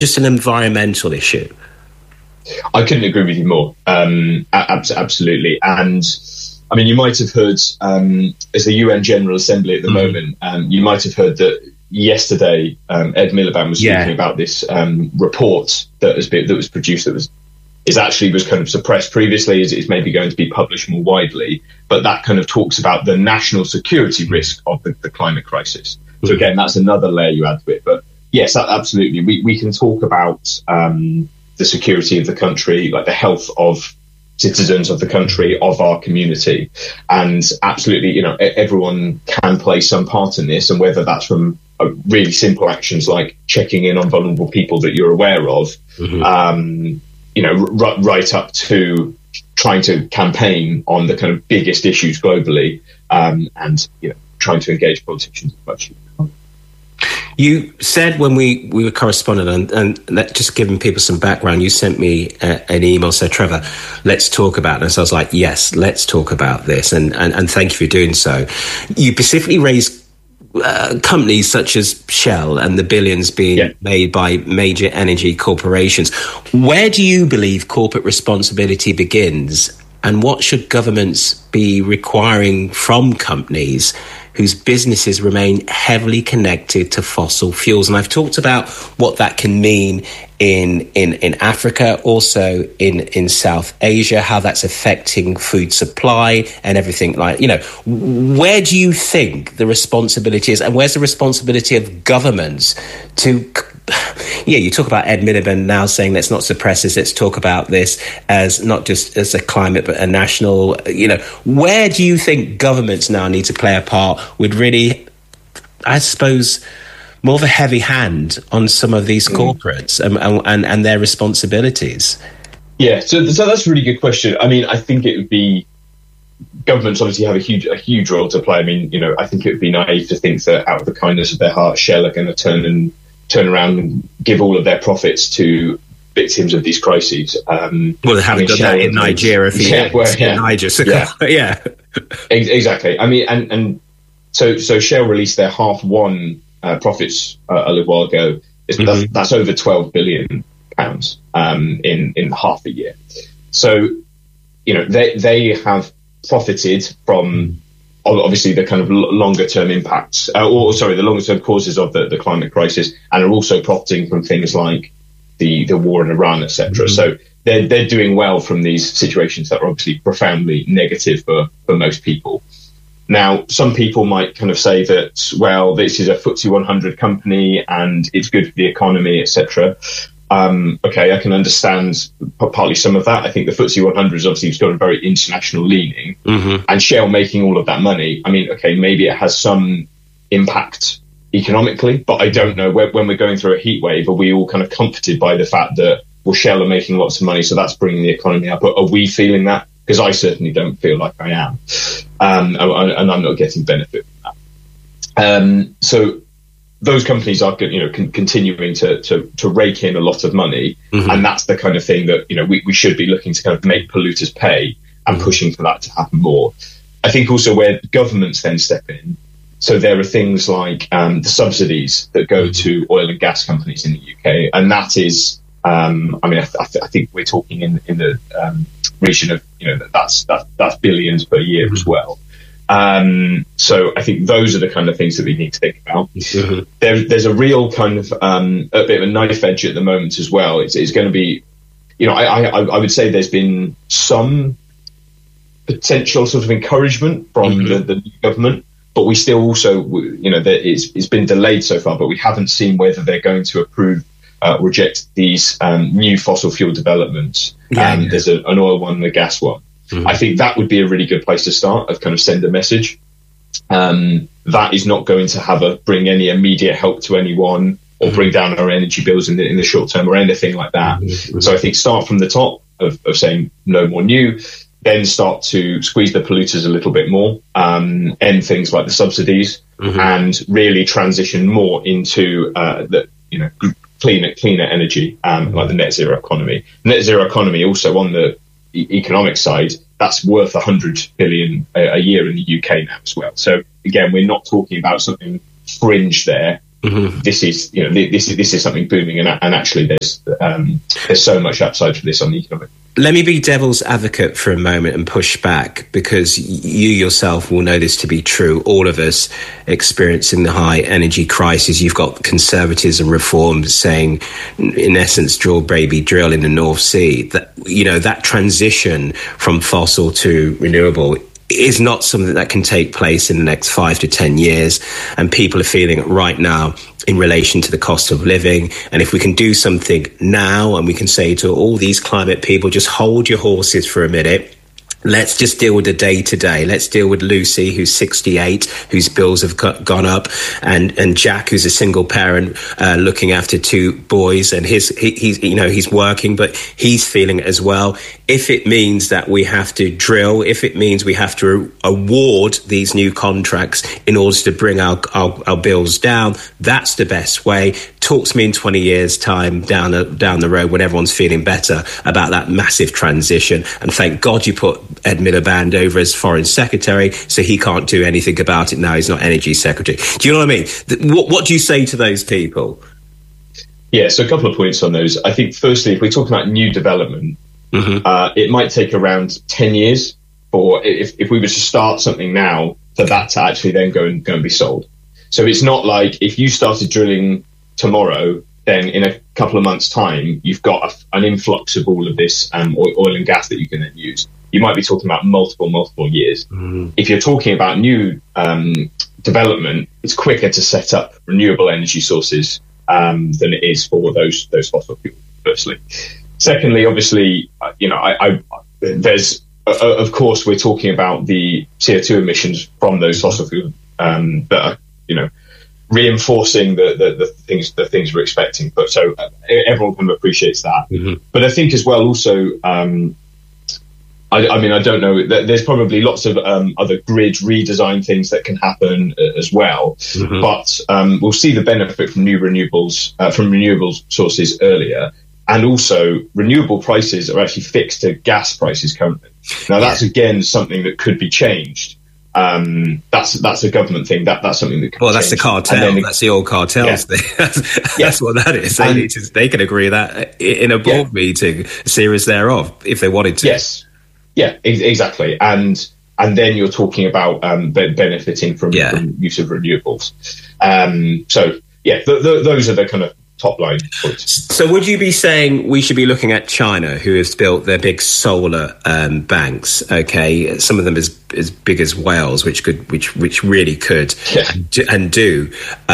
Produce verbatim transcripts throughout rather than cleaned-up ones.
just an environmental issue? I couldn't agree with you more. Um, ab- absolutely. And I mean, you might have heard, um, as the U N General Assembly at the mm. moment, um, you might have heard that yesterday um, Ed Miliband was yeah. speaking about this um, report that has been, that was produced that was is actually was kind of suppressed previously, is, is maybe going to be published more widely, but that kind of talks about the national security risk of the, the climate crisis. Mm. So again, that's another layer you add to it. But yes, absolutely, we, we can talk about um, the security of the country, like the health of citizens of the country, of our community. And absolutely, you know, everyone can play some part in this, and whether that's from uh, really simple actions like checking in on vulnerable people that you're aware of, mm-hmm. um, you know, r- right up to trying to campaign on the kind of biggest issues globally, um, and, you know, trying to engage politicians as much as you can. You said when we, we were corresponding, and, and that, just giving people some background, you sent me a, an email, said, Trevor, let's talk about this. I was like, yes, let's talk about this. And, and, and thank you for doing so. You specifically raised uh, companies such as Shell and the billions being yeah. made by major energy corporations. Where do you believe corporate responsibility begins? And what should governments be requiring from companies whose businesses remain heavily connected to fossil fuels? And I've talked about what that can mean in in, in Africa, also in, in South Asia, how that's affecting food supply and everything. Like, you know, where do you think the responsibility is, and where's the responsibility of governments to... Yeah, you talk about Ed Miliband now saying let's not suppress this, let's talk about this as not just as a climate but a national, you know, where do you think governments now need to play a part with really, I suppose, more of a heavy hand on some of these mm. corporates and, and, and their responsibilities? Yeah, so, so that's a really good question. I mean, I think it would be, governments obviously have a huge a huge role to play. I mean, you know, I think it would be naive to think that out of the kindness of their heart, Shell are going to turn and turn around and give all of their profits to victims of these crises. Um, well, they haven't I mean, done Shell that in Nigeria for yeah, years. Well, yeah, Niger, so yeah. yeah. Exactly. I mean, and, and so so Shell released their half one uh, profits uh, a little while ago. It's, mm-hmm. that's, that's over twelve billion pounds um, in in half a year. So, you know, they they have profited from obviously the kind of longer term impacts, uh, or sorry, the longer term causes of the, the climate crisis, and are also profiting from things like the, the war in Iran, et cetera. Mm-hmm. So they're they're doing well from these situations that are obviously profoundly negative for, for most people. Now, some people might kind of say that, well, this is a F T S E one hundred company and it's good for the economy, et cetera. Um, okay, I can understand partly some of that. I think the F T S E one hundred has obviously got a very international leaning, mm-hmm. and Shell making all of that money. I mean, okay, maybe it has some impact economically, but I don't know. When we're going through a heat wave, are we all kind of comforted by the fact that, well, Shell are making lots of money, so that's bringing the economy up? Are we feeling that? Because I certainly don't feel like I am, um, and I'm not getting benefit from that. Um, so. Those companies are, you know, con- continuing to, to to rake in a lot of money, mm-hmm. and that's the kind of thing that, you know, we, we should be looking to kind of make polluters pay and mm-hmm. pushing for that to happen more. I think also where governments then step in. So there are things like um, the subsidies that go mm-hmm. to oil and gas companies in the U K, and that is, um, I mean, I, th- I think we're talking in in the um, region of, you know, that's that, that's billions per year mm-hmm. as well. Um, so I think those are the kind of things that we need to think about. Mm-hmm. There, there's a real kind of um, a bit of a knife edge at the moment as well. It's, it's going to be, you know, I, I, I would say there's been some potential sort of encouragement from mm-hmm. the, the new government, but we still also, you know, there is, it's been delayed so far, but we haven't seen whether they're going to approve, uh, reject these um, new fossil fuel developments. Yeah, um, yeah. There's a, an oil one and a gas one. Mm-hmm. I think that would be a really good place to start, of kind of send a message. Um, that is not going to have a bring any immediate help to anyone or mm-hmm. bring down our energy bills in the, in the short term or anything like that. Mm-hmm. So I think start from the top of, of saying no more new, then start to squeeze the polluters a little bit more, um, end things like the subsidies, mm-hmm. and really transition more into uh, the, you know, cleaner, cleaner energy, um, mm-hmm. like the net zero economy. Net zero economy also on the economic side, that's worth one hundred billion a, a year in the U K now as well. So again, we're not talking about something fringe there. mm-hmm. this is you know this is this is something booming, and, and actually there's um, there's so much upside for this on the economic. Let me be devil's advocate for a moment and push back, because you yourself will know this to be true. All of us experiencing the high energy crisis. You've got Conservatives and Reforms saying, in essence, drill, baby, drill in the North Sea. That, you know, that transition from fossil to renewable is not something that can take place in the next five to ten years. And people are feeling it right now in relation to the cost of living. And if we can do something now, and we can say to all these climate people, just hold your horses for a minute. Let's just deal with the day to day. Let's deal with Lucy, who's sixty-eight, whose bills have got, gone up, and, and Jack, who's a single parent, uh, looking after two boys, and his he, he's you know he's working, but he's feeling it as well. If it means that we have to drill, if it means we have to award these new contracts in order to bring our our, our bills down, that's the best way. Talk to me in twenty years' time down the, down the road when everyone's feeling better about that massive transition. And thank God you put Ed Miliband over as Foreign Secretary, so he can't do anything about it now. He's not Energy Secretary. Do you know what I mean? What, what do you say to those people? Yeah, so a couple of points on those. I think, firstly, if we're talking about new development, mm-hmm. uh, it might take around ten years for, if, if we were to start something now, for that to actually then go and go and be sold. So it's not like if you started drilling tomorrow, then in a couple of months' time, you've got a, an influx of all of this um, oil, oil and gas that you can then use. You might be talking about multiple, multiple years. Mm. If you're talking about new um, development, it's quicker to set up renewable energy sources um, than it is for those those fossil fuels, firstly. Secondly, obviously, uh, you know, I, I, there's, uh, of course, we're talking about the C O two emissions from those fossil fuels um, that are, you know, reinforcing the, the, the things the things we're expecting. But so uh, everyone kind of appreciates that. Mm-hmm. But I think as well, also, um, I, I mean, I don't know. There's probably lots of um, other grid redesign things that can happen uh, as well. Mm-hmm. But um, we'll see the benefit from new renewables, uh, from renewable sources earlier. And also, renewable prices are actually fixed to gas prices currently. Now, that's, again, something that could be changed. Um, that's that's a government thing. That that's something that. Can well, that's change. the cartel. Then, that's the old cartels yeah. thing. that's, yeah. that's what that is. They, need to, they can agree that in a board yeah. meeting, a series thereof, if they wanted to. Yes. Yeah. Ex- exactly. And and then you're talking about um, be- benefiting from, yeah. from use of renewables. Um, so yeah, th- th- those are the kind of top line points. So would you be saying we should be looking at China, who has built their big solar um, banks? Okay, some of them as as big as Wales, which could, which which really could yeah. and, and do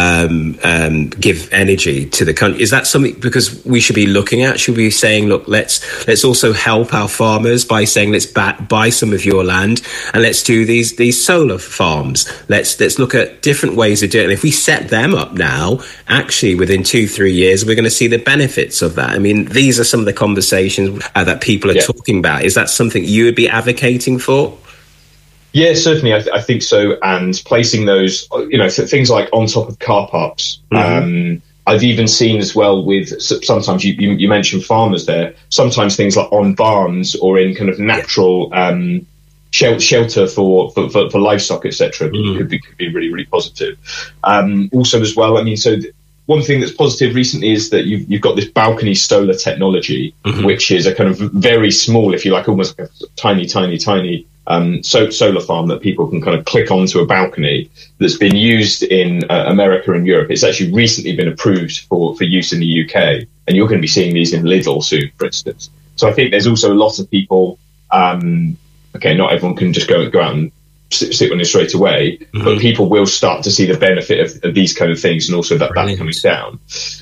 um, um, give energy to the country. Is that something because we should be looking at? Should we be saying, look, let's let's also help our farmers by saying let's buy, buy some of your land and let's do these these solar farms. Let's let's look at different ways of doing it. And if we set them up now, actually within two three years, we're going to see the benefits of that. I mean, these are some of the conversations uh, that people are yeah. talking about. Is that something you would be advocating for? Yeah, certainly, I, th- I think so. And placing those, you know, th- things like on top of car parks. Mm-hmm. Um, I've even seen as well with sometimes you, you, you mentioned farmers there. Sometimes things like on barns or in kind of natural yeah. um, shel- shelter for, for, for, for livestock, et cetera, mm-hmm. could be could be really really positive. Um, also, as well, I mean, so. Th- One thing that's positive recently is that you've, you've got this balcony solar technology, mm-hmm. which is a kind of very small, if you like, almost like a tiny, tiny, tiny um, so, solar farm that people can kind of click onto a balcony that's been used in uh, America and Europe. It's actually recently been approved for, for use in the U K, and you're going to be seeing these in Lidl soon, for instance. So I think there's also a lot of people, um, okay, not everyone can just go, go out and sit on it straight away, mm-hmm. but people will start to see the benefit of, of these kind of things and also that, that coming down.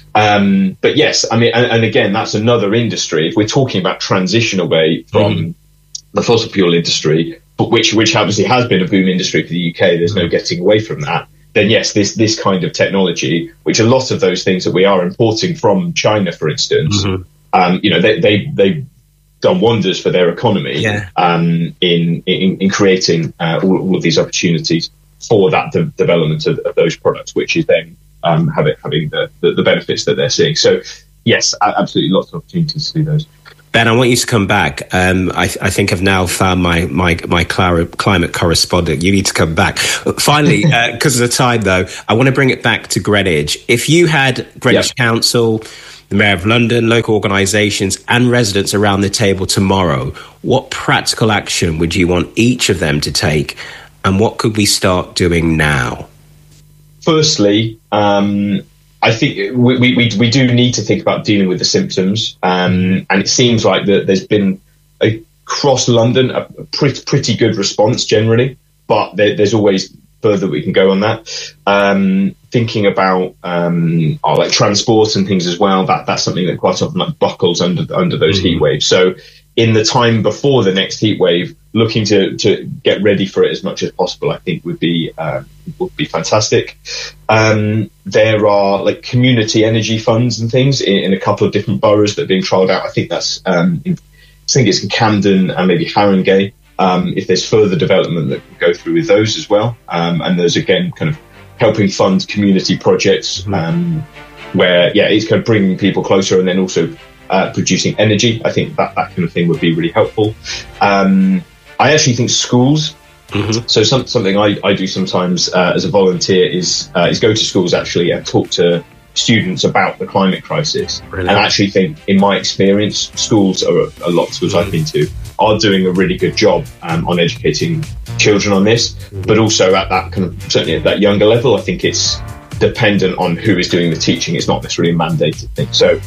Um, but yes, I mean, and, and again, that's another industry. If we're talking about transition away from mm-hmm. the fossil fuel industry, but which, which obviously has been a boom industry for the U K, there's mm-hmm. no getting away from that. Then yes, this, this kind of technology, which a lot of those things that we are importing from China, for instance, mm-hmm. um, you know, they, they, they, done wonders for their economy yeah. um, in, in in creating uh, all, all of these opportunities for that de- development of, of those products, which is then um, having having the, the, the benefits that they're seeing. So yes, absolutely, lots of opportunities to do those. Ben, I want you to come back. Um, I, I think I've now found my my my climate correspondent. You need to come back. Finally, because uh, of the time, though, I want to bring it back to Greenwich. If you had Greenwich yep. Council, the Mayor of London, local organisations and residents around the table tomorrow, what practical action would you want each of them to take, and what could we start doing now? Firstly, um, I think we, we, we do need to think about dealing with the symptoms. Um, and it seems like that there's been, across London, a pretty, pretty good response generally, but there, there's always further we can go on that. Um, thinking about um, oh, like transport and things as well, that that's something that quite often like buckles under under those mm-hmm. heat waves. So in the time before the next heat wave, looking to to get ready for it as much as possible, I think would be uh, would be fantastic. Um, there are like community energy funds and things in, in a couple of different boroughs that are being trialled out. I think that's um, in, I think it's in Camden and maybe Haringey. Um, if there's further development that can go through with those as well, um, and there's again kind of helping fund community projects um, where yeah it's kind of bringing people closer and then also uh, producing energy. I think that that kind of thing would be really helpful. Um, I actually think schools. Mm-hmm. So some, something I, I do sometimes uh, as a volunteer is uh, is go to schools actually and talk to students about the climate crisis. Brilliant. And I actually think, in my experience, schools are a lot of schools mm-hmm. I've been to are doing a really good job um, on educating children on this, mm-hmm. but also at that kind of certainly at that younger level, I think it's dependent on who is doing the teaching. It's not necessarily a mandated thing. So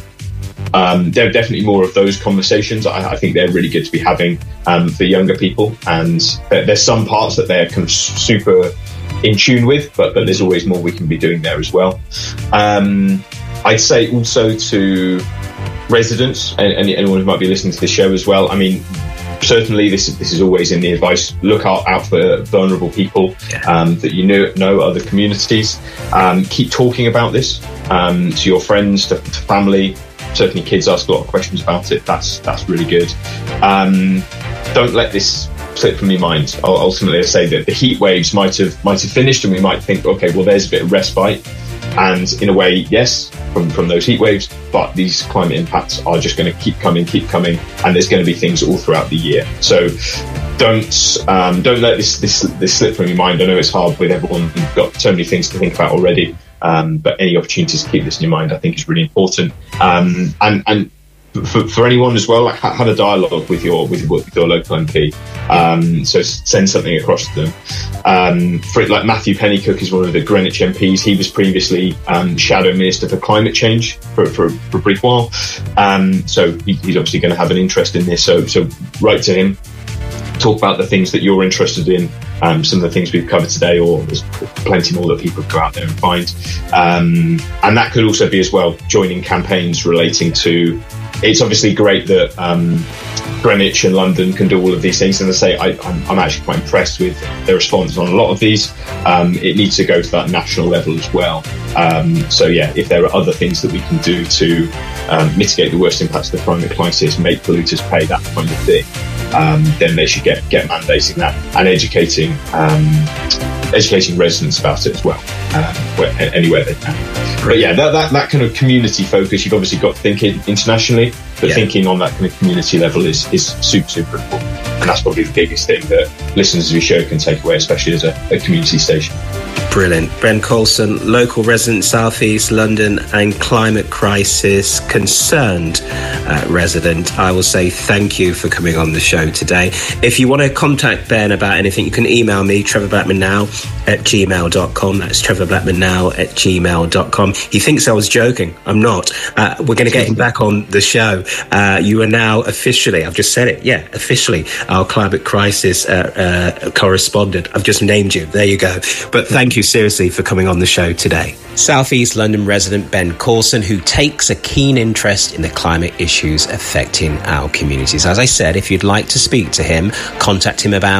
um, there are definitely more of those conversations. I, I think they're really good to be having um, for younger people, and there, there's some parts that they're kind of super in tune with, but, but there's always more we can be doing there as well. Um, I'd say also to residents and, and anyone who might be listening to the show as well. I mean, certainly this this is always in the advice. Look out, out for vulnerable people um, that you know, know other communities. Um, keep talking about this um, to your friends, to, to family. Certainly, kids ask a lot of questions about it. That's that's really good. Um, don't let this slip from your mind. I'll ultimately, I say that the heat waves might have might have finished, and we might think, okay, well, there's a bit of respite. And in a way, yes, from, from those heat waves, but these climate impacts are just going to keep coming, keep coming, and there's going to be things all throughout the year. So don't um, don't let this, this this slip from your mind. I know it's hard with everyone. You've got so many things to think about already, um, but any opportunities to keep this in your mind, I think, is really important. Um, and and for, for anyone as well, like, have a dialogue with your with, with your local M P. Um, so send something across to them. Um, for it, like Matthew Pennycook is one of the Greenwich M Ps. He was previously um, Shadow Minister for Climate Change for, for, for a brief while. Um, so he, he's obviously going to have an interest in this. So so write to him. Talk about the things that you're interested in, um, some of the things we've covered today, or there's plenty more that people go out there and find. Um, and that could also be as well joining campaigns relating to. It's obviously great that um, Greenwich and London can do all of these things, and I say I, I'm, I'm actually quite impressed with their response on a lot of these. Um, it needs to go to that national level as well. Um, so yeah, if there are other things that we can do to um, mitigate the worst impacts of the climate crisis, make polluters pay, that kind of thing, um, then they should get get mandating that and educating um, educating residents about it as well, um, where, anywhere they can. But yeah, that, that that kind of community focus, you've obviously got to think internationally, but yeah. thinking on that kind of community level is, is super, super important. And that's probably the biggest thing that listeners of your show can take away, especially as a, a community station. Brilliant. Ben Coulson, local resident, South East London, and climate crisis concerned uh, resident. I will say thank you for coming on the show today. If you want to contact Ben about anything, you can email me, trevor blackman now at gmail dot com. That's trevor blackman now at gmail dot com. He thinks I was joking. I'm not. Uh, we're going to get him back on the show. Uh, you are now officially, I've just said it, yeah, officially our climate crisis uh, uh, correspondent. I've just named you. There you go. But thank you seriously for coming on the show today. South East London resident Ben Coulson, who takes a keen interest in the climate issues affecting our communities. As I said, if you'd like to speak to him, contact him about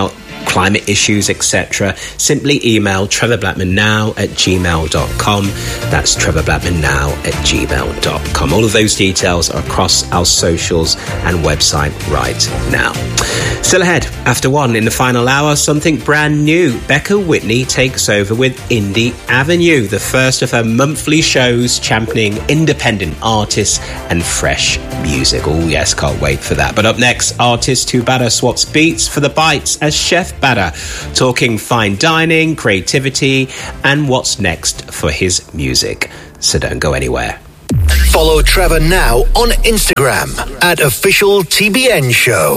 climate issues, et cetera, simply email Trevor Blackman now at gmail dot com. That's Trevor Blackman now at gmail dot com. All of those details are across our socials and website right now. Still ahead, after one, in the final hour, something brand new. Becca Whitney takes over with Indie Avenue, the first of her monthly shows championing independent artists and fresh music. Oh yes, can't wait for that. But up next, artist Two Batter swaps beats for the bites as Chef Batter, talking fine dining, creativity, and what's next for his music. So don't go anywhere. Follow Trevor now on Instagram at Official T B N Show.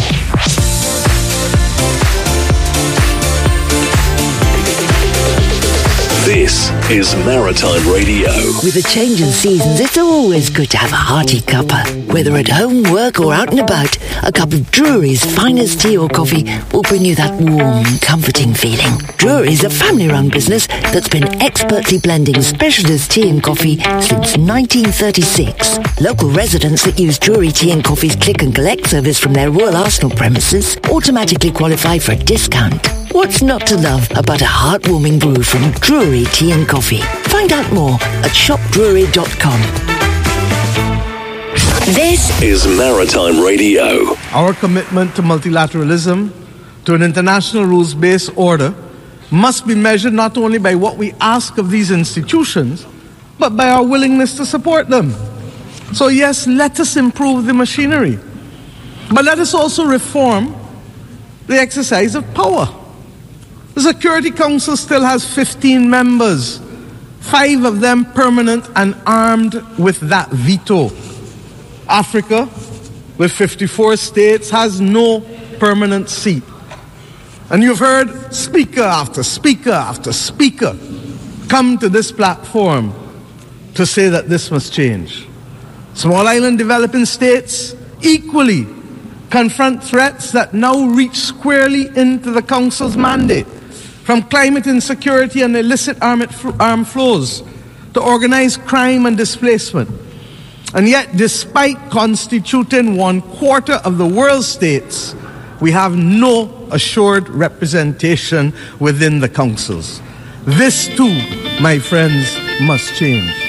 This is Maritime Radio. With a change in seasons, it's always good to have a hearty cuppa. Whether at home, work or out and about, a cup of Drury's finest tea or coffee will bring you that warm, comforting feeling. Drury's a family-run business that's been expertly blending specialist tea and coffee since nineteen thirty-six. Local residents that use Drury Tea and Coffee's click and collect service from their Royal Arsenal premises automatically qualify for a discount. What's not to love about a heartwarming brew from Drury Tea and Coffee? Find out more at shop drury dot com. This is Maritime Radio. Our commitment to multilateralism, to an international rules-based order, must be measured not only by what we ask of these institutions, but by our willingness to support them. So yes, let us improve the machinery, but let us also reform the exercise of power. The Security Council still has fifteen members, five of them permanent and armed with that veto. Africa, with fifty-four states, has no permanent seat. And you've heard speaker after speaker after speaker come to this platform to say that this must change. Small island developing states equally confront threats that now reach squarely into the Council's mandate, from climate insecurity and illicit armed flows to organized crime and displacement. And yet, despite constituting one quarter of the world's states, we have no assured representation within the councils. This too, my friends, must change.